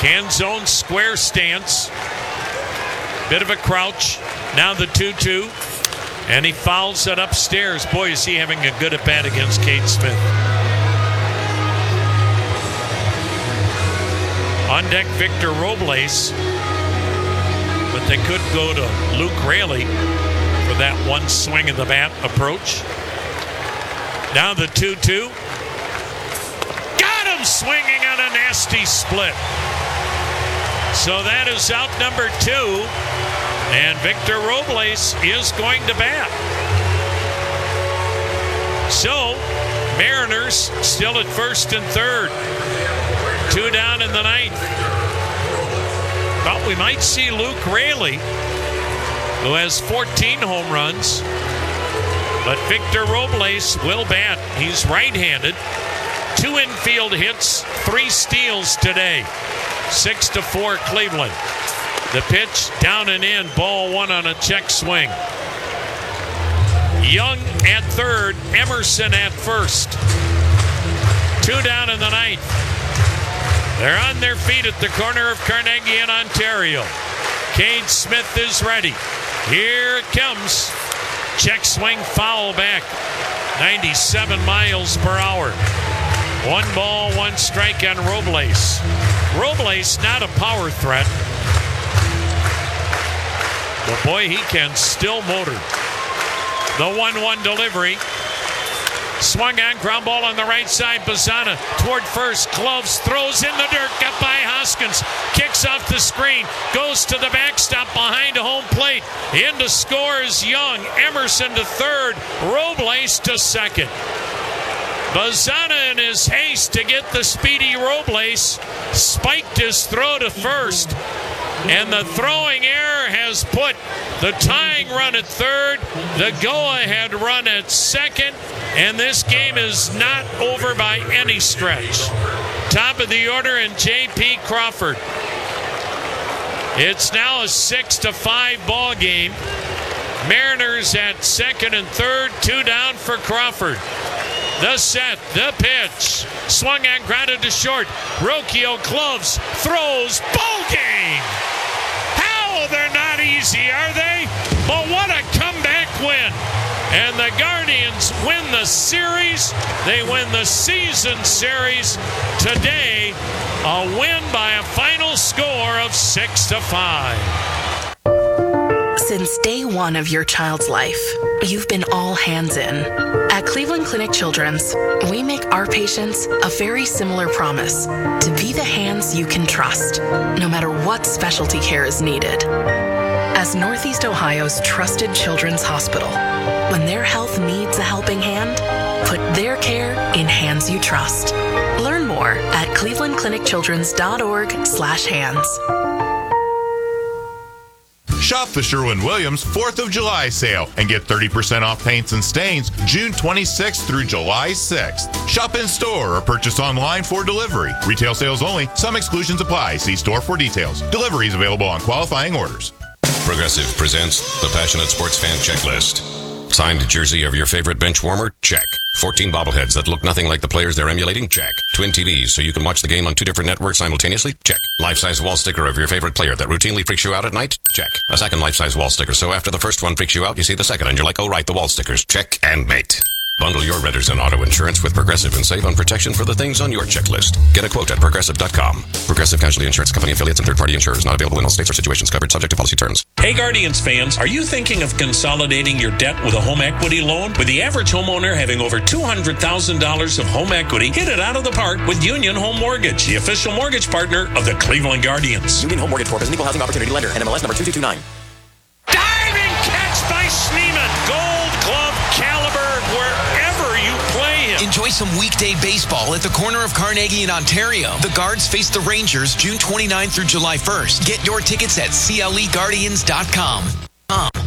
Canzone square stance. Bit of a crouch. Now the 2-2. And he fouls it upstairs. Boy, is he having a good at-bat against Cade Smith. On deck, Victor Robles. But they could go to Luke Raley for that one swing of the bat approach. Now the 2-2. Got him swinging on a nasty split. So that is out number 2. And Victor Robles is going to bat. So, Mariners still at first and third. 2 down in the ninth. But we might see Luke Raley, who has 14 home runs. But Victor Robles will bat. He's right-handed. 2 infield hits, 3 steals today. 6-4 Cleveland. The pitch down and in. Ball 1 on a check swing. Young at third. Emerson at first. 2 down in the ninth. They're on their feet at the corner of Carnegie and Ontario. Cade Smith is ready. Here it comes. Check swing, foul back. 97 miles per hour. 1 ball, 1 strike on Robles. Robles not a power threat. But boy, he can still motor. The 1-1 delivery. Swung on, ground ball on the right side. Bazana toward first, gloves, throws in the dirt, got by Hoskins, kicks off the screen, goes to the backstop behind home plate. In to score is Young. Emerson to third, Robles to second. Bazana in his haste to get the speedy Robles spiked his throw to first. And the throwing error has put the tying run at third, the go-ahead run at second, and this game is not over by any stretch. Top of the order in J.P. Crawford. It's now a 6-5 ball game. Mariners at second and third, 2 down for Crawford. The set, the pitch, swung and grounded to short. Rocchio gloves, throws, ball game. How? They're not easy, are they? But what a comeback win. And the Guardians win the series. They win the season series today. A win by a final score of 6-5. Since day one of your child's life, you've been all hands in. At Cleveland Clinic Children's, we make our patients a very similar promise to be the hands you can trust, no matter what specialty care is needed. As Northeast Ohio's trusted children's hospital, when their health needs a helping hand, put their care in hands you trust. Learn more at clevelandclinicchildrens.org/hands. Shop the Sherwin-Williams 4th of July sale and get 30% off paints and stains June 26th through July 6th. Shop in store or purchase online for delivery. Retail sales only. Some exclusions apply. See store for details. Delivery is available on qualifying orders. Progressive presents the Passionate Sports Fan Checklist. Signed jersey of your favorite bench warmer? Check. 14 bobbleheads that look nothing like the players they're emulating? Check. Twin TVs so you can watch the game on 2 different networks simultaneously? Check. Life-size wall sticker of your favorite player that routinely freaks you out at night? Check. A second life-size wall sticker so after the first one freaks you out, you see the second and you're like, oh right, the wall stickers. Check and mate. Bundle your renters and auto insurance with Progressive and save on protection for the things on your checklist. Get a quote at Progressive.com. Progressive Casualty Insurance Company affiliates and third-party insurers not available in all states or situations covered subject to policy terms. Hey Guardians fans, are you thinking of consolidating your debt with a home equity loan? With the average homeowner having over $200,000 of home equity, hit it out of the park with Union Home Mortgage, the official mortgage partner of the Cleveland Guardians. Union Home Mortgage Corp is an equal housing opportunity lender. NMLS number 2229. Diving catch by Schneemann. Gold Glove caliber wherever you play him. Enjoy some weekday baseball at the corner of Carnegie and Ontario. The Guards face the Rangers June 29th through July 1st. Get your tickets at CLEGuardians.com.